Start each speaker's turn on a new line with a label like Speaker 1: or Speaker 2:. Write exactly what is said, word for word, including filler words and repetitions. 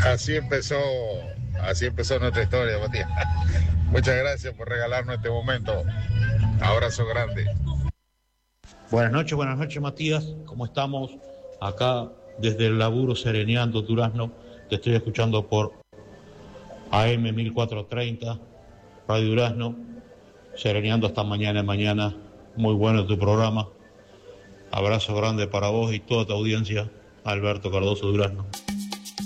Speaker 1: Así empezó, así empezó nuestra historia, Matías. Muchas gracias por regalarnos este momento. Abrazo grande.
Speaker 2: Buenas noches, buenas noches, Matías. ¿Cómo estamos? Acá desde el laburo sereneando Durazno. Te estoy escuchando por A M mil cuatrocientos treinta, Radio Durazno. Sereneando hasta mañana, mañana. Muy bueno tu programa. Abrazo grande para vos y toda tu audiencia. Alberto Cardoso, Durazno.